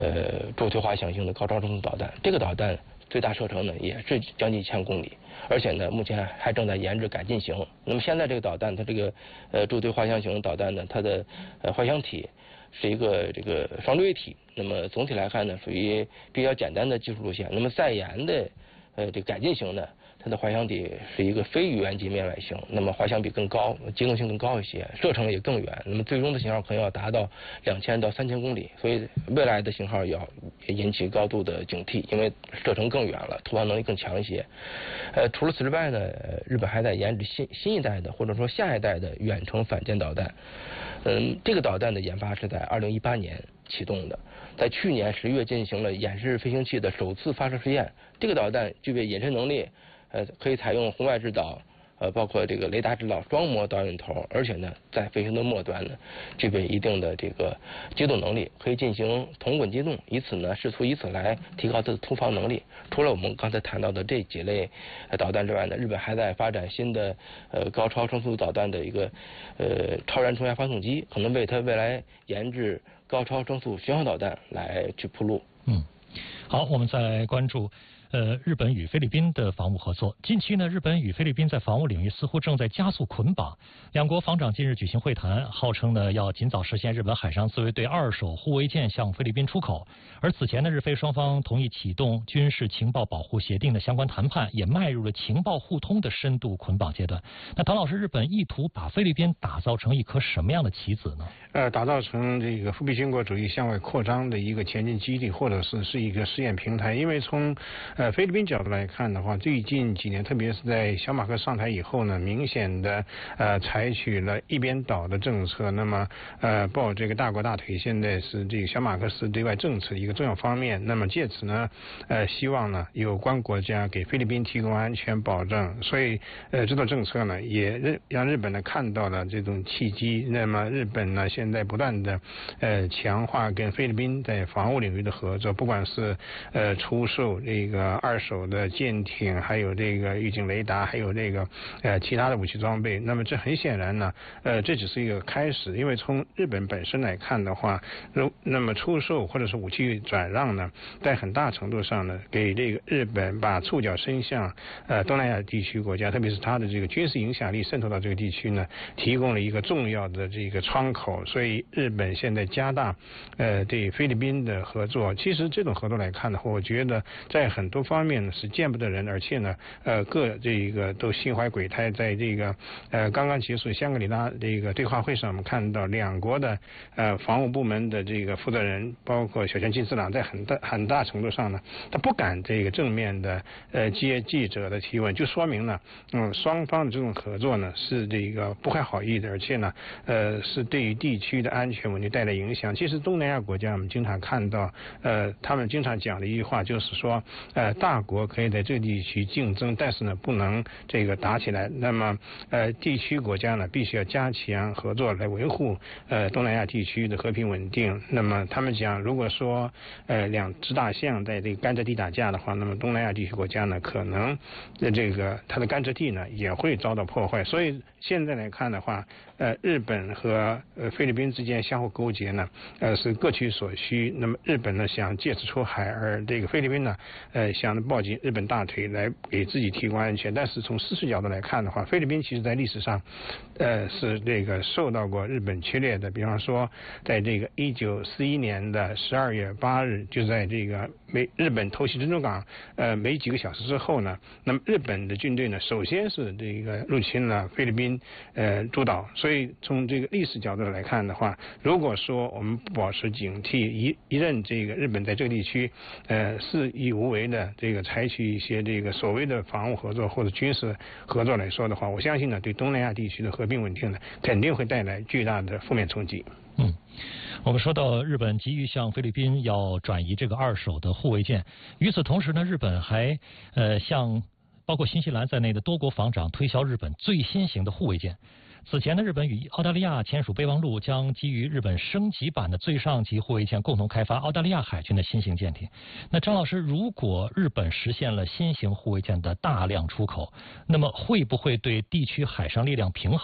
驻对滑翔型的高超声速导弹。这个导弹最大射程呢也是将近1000公里，而且呢目前还正在研制改进型。那么现在这个导弹，它这个驻对滑翔型导弹呢，它的滑翔体是一个这个双坠体。那么总体来看呢，属于比较简单的技术路线。那么再研的这个改进型呢，它的滑翔体是一个非语言级面外型，那么滑翔比更高，机动性更高一些，射程也更远。那么最终的型号可能要达到2000到3000公里，所以未来的型号要引起高度的警惕，因为射程更远了，突防能力更强一些。除了此之外呢，日本还在研制新一代的或者说下一代的远程反舰导弹。这个导弹的研发是在2018年启动的，在去年10月进行了演示飞行器的首次发射试验。这个导弹具备隐身能力，可以采用红外制导，包括这个雷达制导双模导引头，而且呢，在飞行的末端呢，具备一定的这个机动能力，可以进行同轨机动，试图以此来提高它的突防能力。除了我们刚才谈到的这几类导弹之外呢，日本还在发展新的高超声速导弹的一个超燃冲压发动机，可能为它未来研制高超声速巡航导弹来去铺路。 好，我们再来关注日本与菲律宾的防务合作。近期呢，日本与菲律宾在防务领域似乎正在加速捆绑。两国防长近日举行会谈，号称呢要尽早实现日本海上自卫队2手护卫舰向菲律宾出口。而此前呢，日菲双方同意启动军事情报保护协定的相关谈判，也迈入了情报互通的深度捆绑阶段。那唐老师，日本意图把菲律宾打造成一颗什么样的棋子呢？ 打造成这个复辟军国主义向外扩张的一个前进基地，或者是一个试验平台。因为从菲律宾角度来看的话，最近几年，特别是在小马克上台以后呢，明显的采取了一边倒的政策。那么抱这个大国大腿，现在是这个小马克思对外政策的一个重要方面。那么借此呢，希望呢有关国家给菲律宾提供安全保障。所以这种政策呢，也让日本呢看到了这种契机。那么日本呢现在不断的强化跟菲律宾在防务领域的合作，不管是出售这个2手的舰艇，还有这个预警雷达，还有这个其他的武器装备。那么这很显然呢，这只是一个开始。因为从日本本身来看的话，那么出售或者是武器转让呢，在很大程度上呢，给这个日本把触角伸向东南亚地区国家，特别是它的这个军事影响力渗透到这个地区呢，提供了一个重要的这个窗口。所以日本现在加大对菲律宾的合作。其实这种合作来看的话，我觉得在很多方面呢是见不得人，而且呢这个都心怀鬼胎。在这个刚刚结束香格里拉这个对话会上，我们看到两国的防务部门的这个负责人，包括小泉进次郎，在很大程度上呢，他不敢这个正面的接记者的提问，就说明呢双方的这种合作呢是这个不怀好意的，而且呢是对于地区的安全稳定带来影响。其实东南亚国家我们经常看到他们经常讲的一句话就是说大国可以在这个地区竞争，但是呢不能这个打起来。那么地区国家呢必须要加强合作来维护东南亚地区的和平稳定。那么他们讲，如果说2只大象在这个甘蔗地打架的话，那么东南亚地区国家呢可能这个它的甘蔗地呢也会遭到破坏。所以现在来看的话，日本和菲律宾之间相互勾结呢是各取所需。那么日本呢想借此出海，而这个菲律宾呢想抱紧日本大腿来给自己提供安全。但是从事实角度来看的话，菲律宾其实在历史上是这个受到过日本侵略的。比方说在这个1941年的12月8日，就在这个日本偷袭珍珠港没几个小时之后呢，那么日本的军队呢首先是这个入侵了菲律宾诸岛。所以从这个历史角度来看的话，如果说我们不保持警惕，一任这个日本在这个地区肆意无为的这个采取一些这个所谓的防务合作或者军事合作来说的话，我相信呢对东南亚地区的和平稳定呢肯定会带来巨大的负面冲击。 我们说到日本急于向菲律宾要转移这个2手的护卫舰，与此同时呢，日本还向包括新西兰在内的多国防长推销日本最新型的护卫舰。此前呢，日本与澳大利亚签署备忘录，将基于日本升级版的最上级护卫舰共同开发澳大利亚海军的新型舰艇。那张老师，如果日本实现了新型护卫舰的大量出口，那么会不会对地区海上力量平衡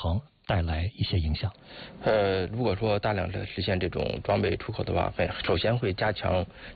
带来一些影响？ 如果说大量的实现这种装备出口的话，首先会加强